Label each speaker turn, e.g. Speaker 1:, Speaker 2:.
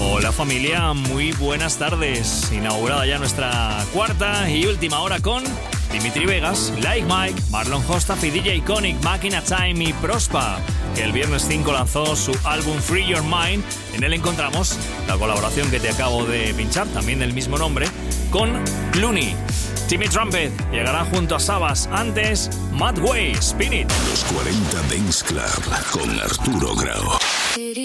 Speaker 1: Hola familia, muy buenas tardes. Inaugurada ya nuestra cuarta y última hora con Dimitri Vegas, Like Mike, Marlon Hostaf y DJ Iconic, Máquina Time y Prospa, que el viernes 5 lanzó su álbum Free Your Mind. En él encontramos la colaboración que te acabo de pinchar, también del mismo nombre, con Looney. Timmy Trumpet llegará junto a Sabas. Antes, Matt Way, Spin It.
Speaker 2: Los 40 Dance Club con Arturo Grau.